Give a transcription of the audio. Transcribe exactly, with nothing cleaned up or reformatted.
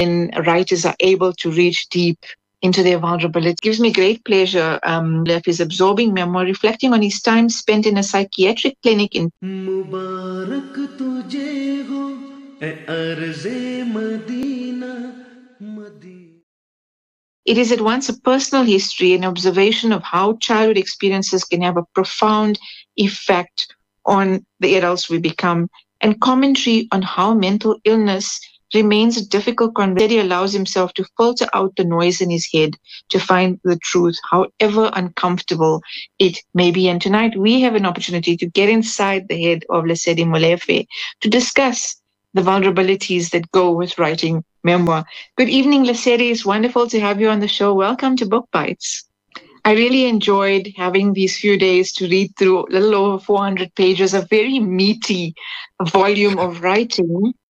when writers are able to reach deep into their vulnerability. It gives me great pleasure. Um, his absorbing memoir, reflecting on his time spent in a psychiatric clinic in Mubarak tujhe ho, e arze Madina, Madina. It is at once a personal history and observation of how childhood experiences can have a profound effect on the adults we become, and commentary on how mental illness remains a difficult conversation. He allows himself to filter out the noise in his head to find the truth, however uncomfortable it may be. And tonight we have an opportunity to get inside the head of Lesedi Molefe to discuss the vulnerabilities that go with writing memoir. Good evening, Lesedi. It's wonderful to have you on the show. Welcome to Book Bites. I really enjoyed having these few days to read through a little over four hundred pages, a very meaty volume of writing.